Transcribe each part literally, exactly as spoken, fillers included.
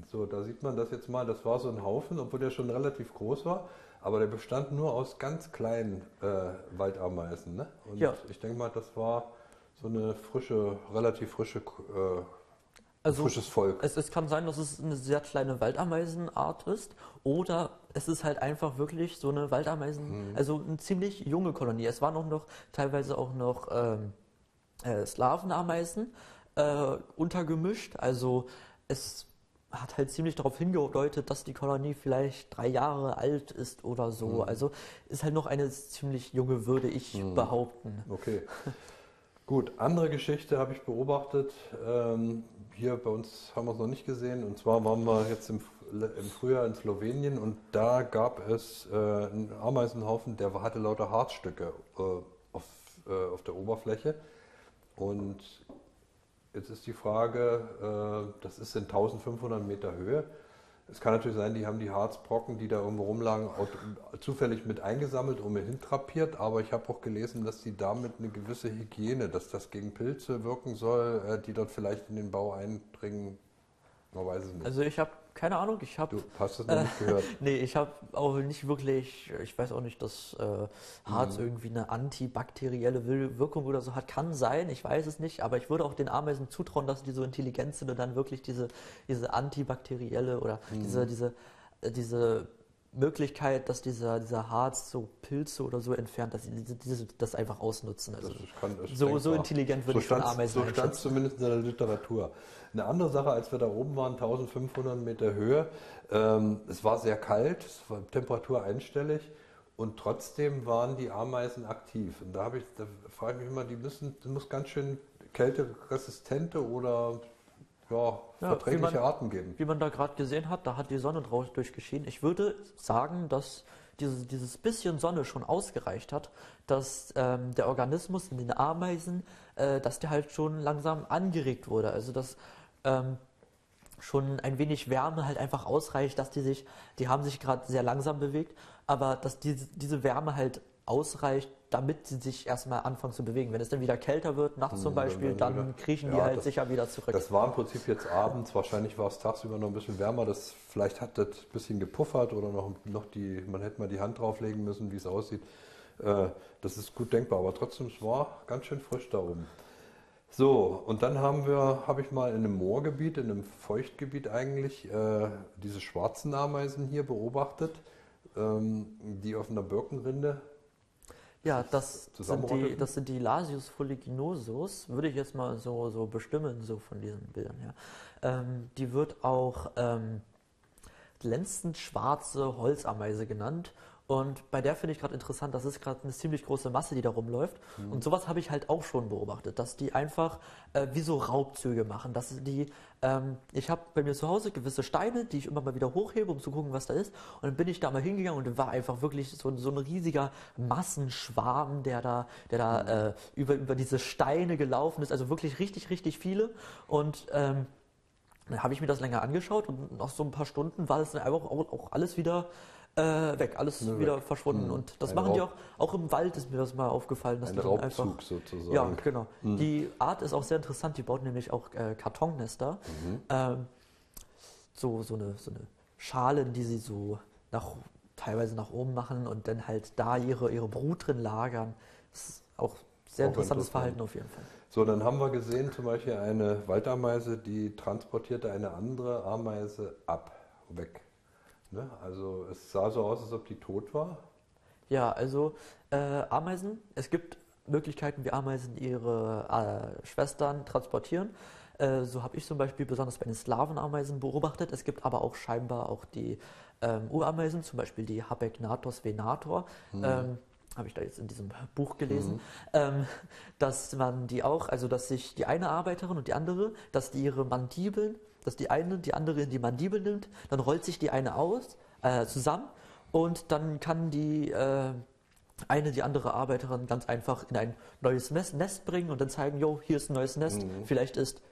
So, da sieht man das jetzt mal, das war so ein Haufen, obwohl der schon relativ groß war, aber der bestand nur aus ganz kleinen äh, Waldameisen. Ne? Und Ja. ich denke mal, das war so eine frische, relativ frische, äh, Also frisches Volk. es, es kann sein, dass es eine sehr kleine Waldameisenart ist oder es ist halt einfach wirklich so eine Waldameisen, also eine ziemlich junge Kolonie. Es waren auch noch teilweise auch noch ähm, äh, Slawenameisen äh, untergemischt. Also es hat halt ziemlich darauf hingedeutet, dass die Kolonie vielleicht drei Jahre alt ist oder so. Also ist halt noch eine ziemlich junge, würde ich behaupten. Okay. Gut, andere Geschichte habe ich beobachtet. Ähm, hier bei uns haben wir es noch nicht gesehen. Und zwar waren wir jetzt im, im Frühjahr in Slowenien und da gab es äh, einen Ameisenhaufen, der hatte lauter Harzstücke äh, auf, äh, auf der Oberfläche. Und jetzt ist die Frage, äh, das ist in eintausendfünfhundert Meter Höhe. Es kann natürlich sein, die haben die Harzbrocken, die da irgendwo rumlagen, zufällig mit eingesammelt und mit hintrapiert, aber ich habe auch gelesen, dass die damit eine gewisse Hygiene, dass das gegen Pilze wirken soll, die dort vielleicht in den Bau eindringen. Man weiß es nicht. Also ich habe keine Ahnung, ich habe... Du hast es noch nicht gehört. Nee, ich habe auch nicht wirklich, ich weiß auch nicht, dass äh, Harz mhm. irgendwie eine antibakterielle Wirkung oder so hat. Kann sein, ich weiß es nicht, aber ich würde auch den Ameisen zutrauen, dass die so intelligent sind und dann wirklich diese, diese antibakterielle oder mhm. diese, diese, äh, diese Möglichkeit, dass dieser, dieser Harz so Pilze oder so entfernt, dass sie diese, diese, das einfach ausnutzen. Also das kann, das so, so intelligent würde so ich von Ameisen So stand es zumindest in der Literatur. Eine andere Sache, als wir da oben waren, eintausendfünfhundert Meter Höhe, ähm, es war sehr kalt, es war Temperatur einstellig und trotzdem waren die Ameisen aktiv. Und da, habe ich, da frage ich mich immer, die müssen, das muss ganz schön kälteresistente oder ja, verträgliche ja, man, Arten geben. Wie man da gerade gesehen hat, da hat die Sonne draus durchgeschienen. Ich würde sagen, dass diese, dieses bisschen Sonne schon ausgereicht hat, dass ähm, der Organismus in den Ameisen, äh, dass der halt schon langsam angeregt wurde. Also dass ähm, schon ein wenig Wärme halt einfach ausreicht, dass die sich, die haben sich gerade sehr langsam bewegt, aber dass diese, diese Wärme halt ausreicht, damit sie sich erstmal anfangen zu bewegen. Wenn es dann wieder kälter wird, nachts zum Beispiel, dann, dann kriechen die ja, halt das, sicher wieder zurück. Das war im Prinzip jetzt abends, wahrscheinlich war es tagsüber noch ein bisschen wärmer, das, vielleicht hat das ein bisschen gepuffert oder noch, noch die, man hätte mal die Hand drauflegen müssen, wie es aussieht. Äh, das ist gut denkbar, aber trotzdem, es war ganz schön frisch da oben. So, und dann haben wir, habe ich mal in einem Moorgebiet, in einem Feuchtgebiet eigentlich, äh, diese schwarzen Ameisen hier beobachtet, ähm, die auf einer Birkenrinde. Ja, das sind, die, das sind die Lasius fuliginosus, würde ich jetzt mal so, so bestimmen, so von diesen Bildern her. Ähm, die wird auch ähm, glänzend schwarze Holzameise genannt. Und bei der finde ich gerade interessant, das ist gerade eine ziemlich große Masse, die da rumläuft. Mhm. Und sowas habe ich halt auch schon beobachtet, dass die einfach äh, wie so Raubzüge machen. Dass die, ähm, ich habe bei mir zu Hause gewisse Steine, die ich immer mal wieder hochhebe, um zu gucken, was da ist. Und dann bin ich da mal hingegangen und war einfach wirklich so, so ein riesiger Massenschwarm, der da, der da mhm. äh, über, über diese Steine gelaufen ist. Also wirklich richtig, richtig viele. Und ähm, dann habe ich mir das länger angeschaut und nach so ein paar Stunden war das dann einfach auch, auch alles wieder Äh, weg, alles Nur wieder weg. verschwunden. Hm. Und das ein machen Raub. die auch, auch im Wald ist mir das mal aufgefallen. Dass ein die Raubzug einfach, sozusagen. Ja, genau. Hm. Die Art ist auch sehr interessant, die baut nämlich auch äh, Kartonnester. Mhm. Ähm, so, so, eine, so eine Schalen, die sie so nach, teilweise nach oben machen und dann halt da ihre, ihre Brut drin lagern. Das ist auch sehr auch interessantes Verhalten auf jeden Fall. So, dann haben wir gesehen, zum Beispiel eine Waldameise, die transportierte eine andere Ameise ab, weg. Ne? Also es sah so aus, als ob die tot war. Ja, also äh, Ameisen, es gibt Möglichkeiten, wie Ameisen ihre äh, Schwestern transportieren. Äh, so habe ich zum Beispiel besonders bei den Slawenameisen beobachtet. Es gibt aber auch scheinbar auch die ähm, Urameisen, zum Beispiel die Habegnathos venator. Mhm. Ähm, habe ich da jetzt in diesem Buch gelesen, mhm. ähm, dass man die auch, also dass sich die eine Arbeiterin und die andere, dass die ihre Mandibeln, dass die eine die andere in die Mandibel nimmt, dann rollt sich die eine aus, äh, zusammen und dann kann die äh, eine die andere Arbeiterin ganz einfach in ein neues Nest bringen und dann zeigen, jo, hier ist ein neues Nest, mhm. vielleicht ist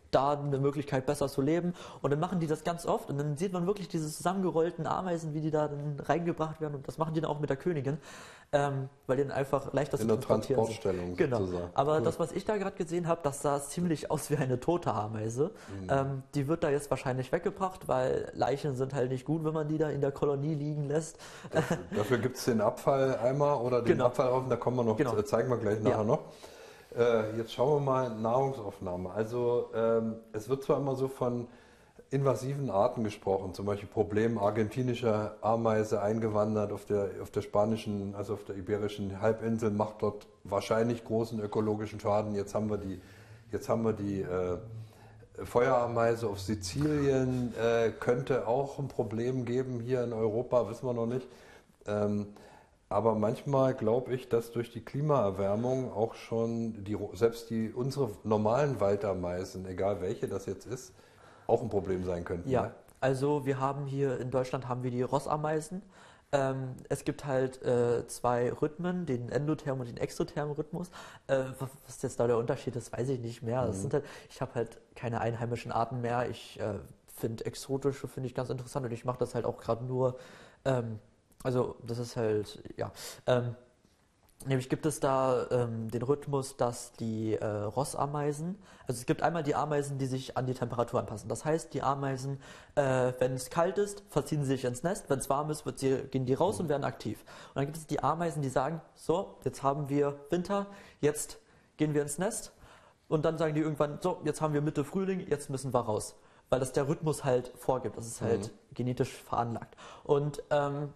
da eine Möglichkeit besser zu leben. Und dann machen die das ganz oft und dann sieht man wirklich diese zusammengerollten Ameisen, wie die da dann reingebracht werden. Und das machen die dann auch mit der Königin, ähm, weil die dann einfach leichter zu transportieren sind. In der Transportstellung genau. sozusagen. Aber cool. Das, was ich da gerade gesehen habe, das sah ziemlich aus wie eine tote Ameise. Mhm. Ähm, die wird da jetzt wahrscheinlich weggebracht, weil Leichen sind halt nicht gut, wenn man die da in der Kolonie liegen lässt. Dafür, dafür gibt es den Abfalleimer oder den genau. Abfallhaufen, da kommen wir noch, genau. zeigen wir gleich nachher ja. noch. Äh, jetzt schauen wir mal Nahrungsaufnahme. Also ähm, es wird zwar immer so von invasiven Arten gesprochen, zum Beispiel Problem argentinischer Ameise eingewandert auf der, auf der spanischen, also auf der iberischen Halbinsel, macht dort wahrscheinlich großen ökologischen Schaden. Jetzt haben wir die, jetzt haben wir die äh, Feuerameise auf Sizilien, äh, könnte auch ein Problem geben hier in Europa, wissen wir noch nicht. Ähm, aber manchmal glaube ich, dass durch die Klimaerwärmung auch schon die, selbst die unsere normalen Waldameisen, egal welche das jetzt ist, auch ein Problem sein könnten. Ja, ne? Also wir haben hier in Deutschland haben wir die Rossameisen. Ähm, es gibt halt äh, zwei Rhythmen, den Endotherm und den Exotherm-Rhythmus. Äh, was jetzt da der Unterschied ist, weiß ich nicht mehr. Mhm. Das sind halt, ich habe halt keine einheimischen Arten mehr. Ich äh, finde exotische finde ich ganz interessant und ich mache das halt auch gerade nur. Ähm, also das ist halt ja. Ähm, Nämlich gibt es da ähm, den Rhythmus, dass die äh, Rossameisen, also es gibt einmal die Ameisen, die sich an die Temperatur anpassen. Das heißt, die Ameisen, äh, wenn es kalt ist, verziehen sie sich ins Nest. Wenn es warm ist, wird sie, gehen die raus und werden aktiv. Und dann gibt es die Ameisen, die sagen, so, jetzt haben wir Winter, jetzt gehen wir ins Nest. Und dann sagen die irgendwann, so, jetzt haben wir Mitte Frühling, jetzt müssen wir raus. Weil das der Rhythmus halt vorgibt. Das ist halt mhm. genetisch veranlagt. Und ähm,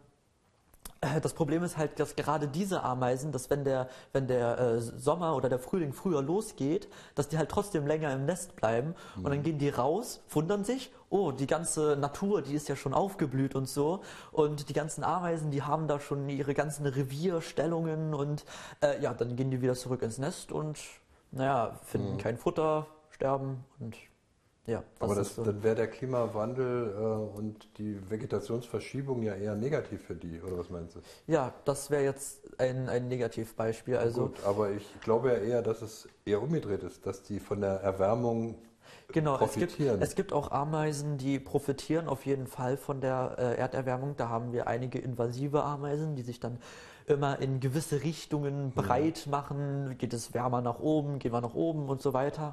das Problem ist halt, dass gerade diese Ameisen, dass wenn der, wenn der äh, Sommer oder der Frühling früher losgeht, dass die halt trotzdem länger im Nest bleiben mhm. und dann gehen die raus, wundern sich, oh, die ganze Natur, die ist ja schon aufgeblüht und so und die ganzen Ameisen, die haben da schon ihre ganzen Revierstellungen und äh, ja, dann gehen die wieder zurück ins Nest und naja, finden mhm. kein Futter, sterben und ja, das aber das, so. Dann wäre der Klimawandel äh, und die Vegetationsverschiebung ja eher negativ für die, oder was meinst du? Ja, das wäre jetzt ein, ein Negativbeispiel. Also gut, aber ich glaube ja eher, dass es eher umgedreht ist, dass die von der Erwärmung genau, profitieren. Es gibt, es gibt auch Ameisen, die profitieren auf jeden Fall von der äh, Erderwärmung. Da haben wir einige invasive Ameisen, die sich dann immer in gewisse Richtungen breit mhm. machen. Geht es wärmer nach oben, gehen wir nach oben und so weiter.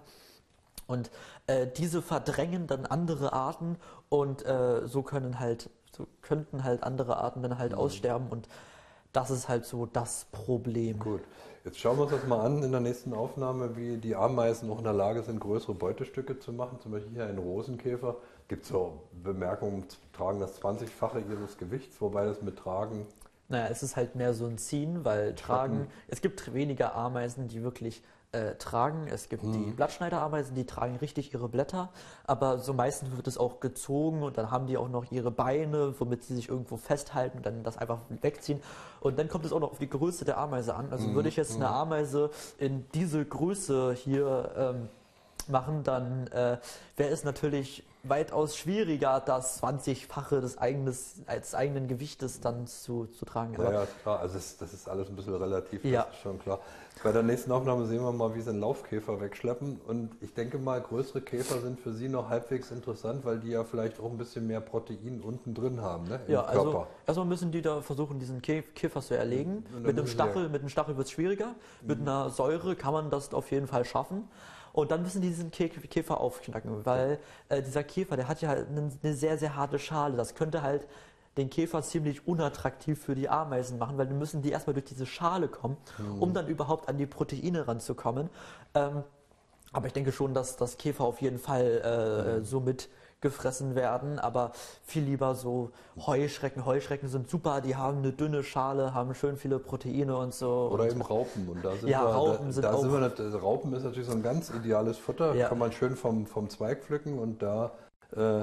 Und äh, diese verdrängen dann andere Arten und äh, so können halt, so könnten halt andere Arten dann halt mhm. aussterben und das ist halt so das Problem. Gut, jetzt schauen wir uns das mal an in der nächsten Aufnahme, wie die Ameisen auch in der Lage sind, größere Beutestücke zu machen. Zum Beispiel hier ein Rosenkäfer. Gibt es so Bemerkungen, tragen das zwanzigfache ihres Gewichts, wobei das mit Tragen... Naja, es ist halt mehr so ein Ziehen, weil Tragen, es gibt weniger Ameisen, die wirklich äh, tragen. Es gibt hm. die Blattschneiderameisen, die tragen richtig ihre Blätter, aber so meistens wird es auch gezogen und dann haben die auch noch ihre Beine, womit sie sich irgendwo festhalten und dann das einfach wegziehen. Und dann kommt es auch noch auf die Größe der Ameise an. Also hm. würde ich jetzt hm. eine Ameise in diese Größe hier ähm, machen, dann äh, wäre es natürlich weitaus schwieriger, das zwanzigfache des, eigenes, des eigenen Gewichtes dann zu, zu tragen. Ja, ja, klar, also das, das ist alles ein bisschen relativ, das ja. ist schon klar. Bei der nächsten Aufnahme sehen wir mal, wie sie einen Laufkäfer wegschleppen und ich denke mal, größere Käfer sind für Sie noch halbwegs interessant, weil die ja vielleicht auch ein bisschen mehr Protein unten drin haben, ne, im ja, Körper. Also erstmal müssen die da versuchen, diesen Käfer zu erlegen. Mit einem Stachel, ja. mit einem Stachel wird es schwieriger, mhm. mit einer Säure kann man das auf jeden Fall schaffen. Und dann müssen die diesen Käfer aufknacken, weil äh, dieser Käfer, der hat ja halt eine sehr, sehr harte Schale. Das könnte halt den Käfer ziemlich unattraktiv für die Ameisen machen, weil dann müssen die erstmal durch diese Schale kommen, mhm. um dann überhaupt an die Proteine ranzukommen. Ähm, aber ich denke schon, dass das Käfer auf jeden Fall äh, mhm. so mit gefressen werden, aber viel lieber so Heuschrecken. Heuschrecken sind super, die haben eine dünne Schale, haben schön viele Proteine und so. Oder und eben Raupen. Und da sind ja, wir, Raupen da, sind da auch. Sind wir nicht, also Raupen ist natürlich so ein ganz ideales Futter, ja. kann man schön vom, vom Zweig pflücken und da äh,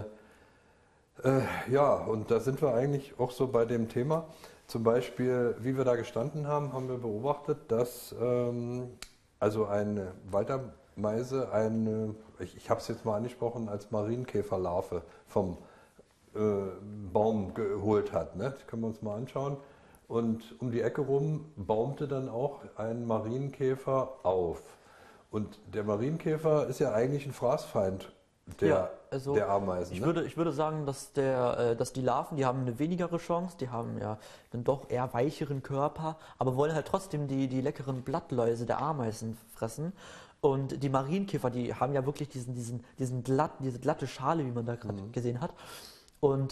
äh, ja, und da sind wir eigentlich auch so bei dem Thema. Zum Beispiel, wie wir da gestanden haben, haben wir beobachtet, dass ähm, also eine Waldameise eine, ich, ich habe es jetzt mal angesprochen, als Marienkäferlarve vom äh, Baum geholt hat. Ne? Das können wir uns mal anschauen. Und um die Ecke rum baumte dann auch ein Marienkäfer auf. Und der Marienkäfer ist ja eigentlich ein Fraßfeind der, ja, also der Ameisen. Ich, ne? würde, ich würde sagen, dass, der, äh, dass die Larven, die haben eine wenigere Chance, die haben ja einen doch eher weicheren Körper, aber wollen halt trotzdem die, die leckeren Blattläuse der Ameisen fressen. Und die Marienkäfer, die haben ja wirklich diesen, diesen, diesen glatt, diese glatte Schale, wie man da gerade mhm. gesehen hat. Und